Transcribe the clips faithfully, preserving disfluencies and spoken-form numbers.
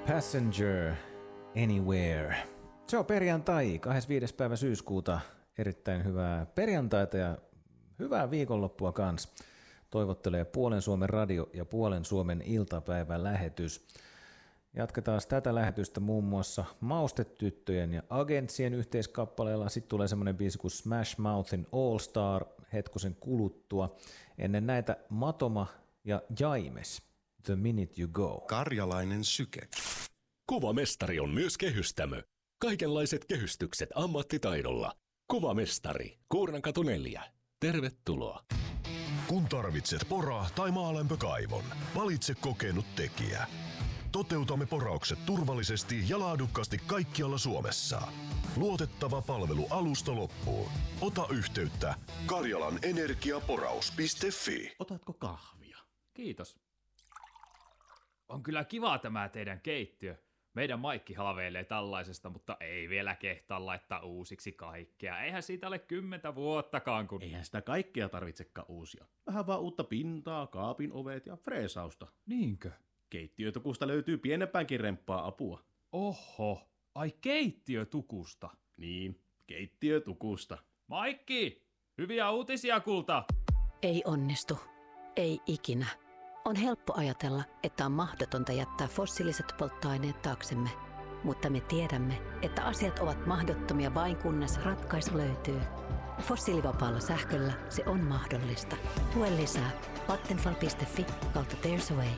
Passenger Anywhere. Se on perjantai, kahdeskymmenesviides päivä syyskuuta. Erittäin hyvää perjantaita ja hyvää viikonloppua kans. Toivottelee Puolen Suomen radio ja Puolen Suomen iltapäivän lähetys. Jatketaan tätä lähetystä muun muassa Maustetyttöjen ja Agentsien yhteiskappaleella. Sitten tulee semmoinen biisi kuin Smash Mouthin All Star hetkosen kuluttua. Ennen näitä Matoma ja Jaimes, The Minute You Go. Karjalainen syke. Kuvamestari on myös kehystämö. Kaikenlaiset kehystykset ammattitaidolla. Kuvamestari, Kuurnankatu neljä. Tervetuloa. Kun tarvitset pora- tai maalämpökaivon, valitse kokenut tekijä. Toteutamme poraukset turvallisesti ja laadukkaasti kaikkialla Suomessa. Luotettava palvelu alusta loppuun. Ota yhteyttä karjalanenergiaporaus piste fi. Otatko kahvia? Kiitos. On kyllä kiva tämä teidän keittiö. Meidän Maikki haaveilee tällaisesta, mutta ei vielä kehtaa laittaa uusiksi kaikkea. Eihän siitä ole kymmentä vuottakaan, kun... Eihän sitä kaikkea tarvitsekaan uusia. Vähän vaan uutta pintaa, kaapin ovet ja freesausta. Niinkö? Keittiötukusta löytyy pienempäänkin remppaa apua. Oho, ai keittiötukusta. Niin, keittiötukusta. Maikki, hyviä uutisia kulta! Ei onnistu. Ei ikinä. On helppo ajatella, että on mahdotonta jättää fossiiliset polttoaineet taaksemme. Mutta me tiedämme, että asiat ovat mahdottomia vain kunnes ratkaisu löytyy. Fossiilivapaalla sähköllä se on mahdollista. Lue lisää vattenfall piste fi kautta There's a Way.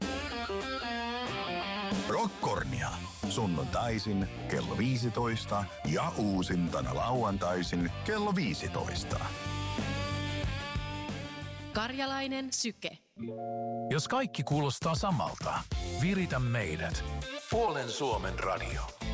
Rockornia. Sunnuntaisin kello viisitoista ja uusintana lauantaisin kello viisitoista. Karjalainen syke. Jos kaikki kuulostaa samalta, viritä meidät. Puolen Suomen radio.